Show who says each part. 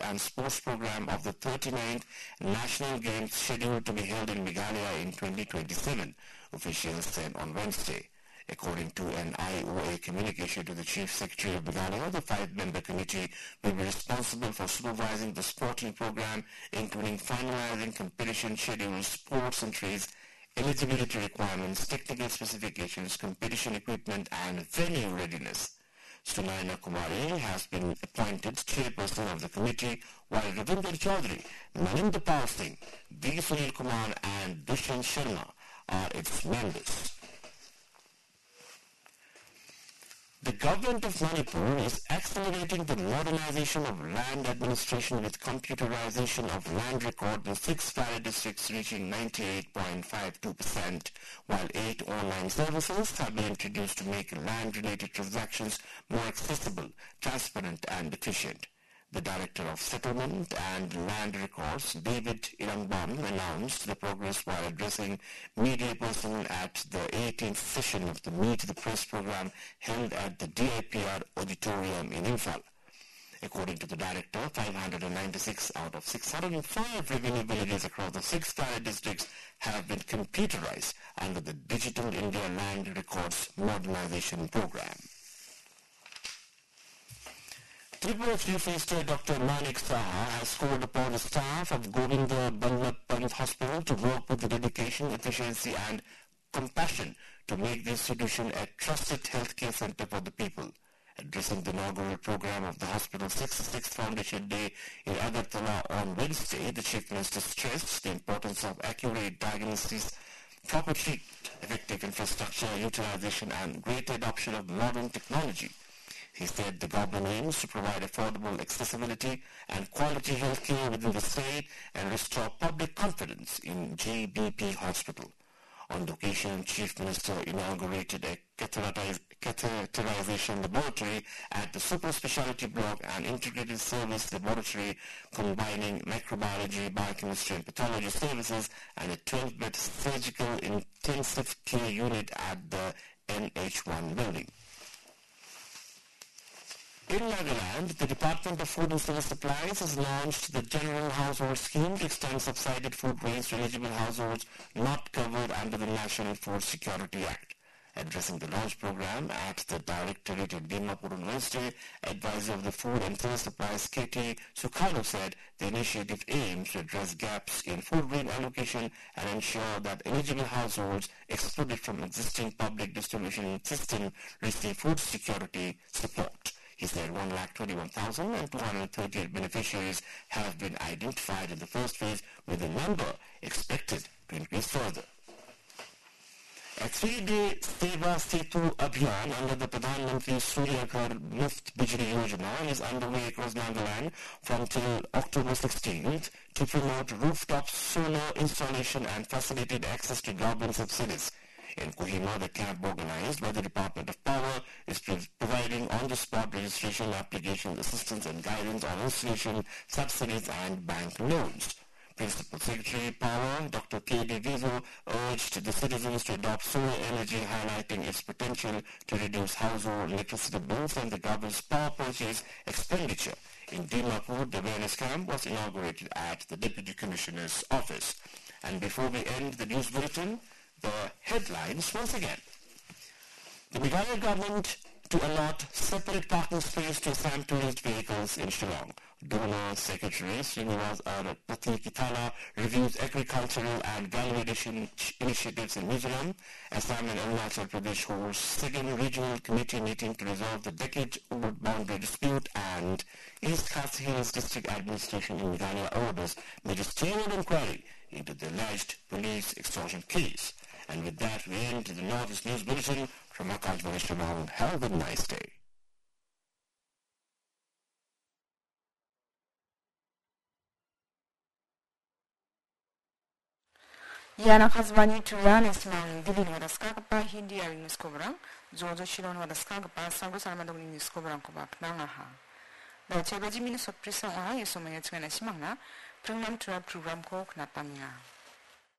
Speaker 1: and Sports Program of the 39th National Games scheduled to be held in Meghalaya in 2027, officials said on Wednesday. According to an IOA communication to the Chief Secretary of Meghalaya, the 5-member committee will be responsible for supervising the sporting program, including finalizing competition schedules, sports entries, eligibility requirements, technical specifications, competition equipment, and venue readiness. Sunaina Kumari has been appointed chairperson of the committee, while Ravinder Chaudhary, Maninder Pal Singh, V. Sunil Kumar, and Dushyant Sharma are its members. The government of Manipur is accelerating the modernization of land administration with computerization of land record in 6 valley districts reaching 98.52%, while 8 online services have been introduced to make land-related transactions more accessible, transparent and efficient. The Director of Settlement and Land Records, David Irangbam, announced the progress while addressing media personnel at the 18th session of the Meet the Press program held at the DIPR Auditorium in Imphal. According to the Director, 596 out of 605 revenue villages across the 6 valley districts have been computerized under the Digital India Land Records Modernization Program. Tripura Chief Minister Dr. Manik Saha has called upon the staff of Govinda Ballabh Pant Hospital to work with dedication, efficiency and compassion to make the institution a trusted healthcare center for the people. Addressing the inaugural program of the hospital's 66th Foundation Day in Agartala on Wednesday, the Chief Minister stressed the importance of accurate diagnosis, proper treatment, effective infrastructure utilization and greater adoption of modern technology. He said the government aims to provide affordable accessibility and quality health care within the state and restore public confidence in GBP Hospital. On the occasion, Chief Minister inaugurated a catheterization laboratory at the Super Speciality Block and integrated service laboratory combining microbiology, biochemistry and pathology services and a 12-bed surgical intensive care unit at the NH1 building. In Nagaland, the Department of Food and Civil Supplies has launched the General Household Scheme to extend subsidized food rates to eligible households not covered under the National Food Security Act. Addressing the launch program at the Directorate at Dimapur on Wednesday, advisor of the Food and Civil Supplies KT Sukhano said the initiative aims to address gaps in food grain allocation and ensure that eligible households excluded from existing public distribution system receive food security support. He said 121,238 beneficiaries have been identified in the first phase, with the number expected to increase further. A 3-day Seva Setu Abhiyan under the Pradhan Mantri Surya Ghar Muft Bijli Yojana is underway across Nagaland from till October 16th to promote rooftop solar installation and facilitate access to government subsidies. In Kohima, the camp organized by the Department of Power is providing on-the-spot registration, application assistance and guidance on installation, subsidies and bank loans. Principal Secretary Power, Dr. K.D. Vizo, urged the citizens to adopt solar energy, highlighting its potential to reduce household electricity bills and the government's power purchase expenditure. In Dimapur, the awareness camp was inaugurated at the Deputy Commissioner's office. And before we end the news bulletin, the headlines once again. The Meghalaya government to allot separate parking space to Assam tourist vehicles in Shillong. Donor Secretary Srinivas R. Pathikithala reviews agricultural and value-addition initiatives in Mizoram. Assam and Arunachal Pradesh holds second regional committee meeting to resolve the decade-old boundary dispute, and East Khasi Hills District Administration in Meghalaya orders ministerial inquiry into the alleged police extortion case. And with that, we end the Northeast News Bulletin from Akashvani Shillong. Have a nice day.
Speaker 2: Yan Akashvani Turan is mang Divin Wadaskagapa Hindi Aring News Coverang, Georgia Shilon Wadaskagapa, Sango Salmadong News Coverang Kobak Nangaha. The Chabaji Minus of Prisa Yasomaya Simana, Pranam Tura program Kok Napanga.